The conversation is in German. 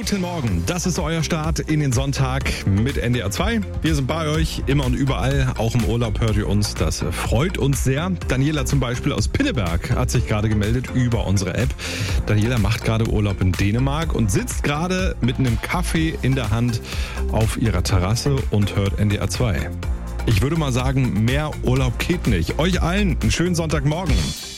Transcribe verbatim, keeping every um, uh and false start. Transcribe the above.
Guten Morgen, das ist euer Start in den Sonntag mit N D R zwei. Wir sind bei euch, immer und überall, auch im Urlaub hört ihr uns, das freut uns sehr. Daniela zum Beispiel aus Pinneberg hat sich gerade gemeldet über unsere App. Daniela macht gerade Urlaub in Dänemark und sitzt gerade mit einem Kaffee in der Hand auf ihrer Terrasse und hört N D R zwei. Ich würde mal sagen, mehr Urlaub geht nicht. Euch allen einen schönen Sonntagmorgen.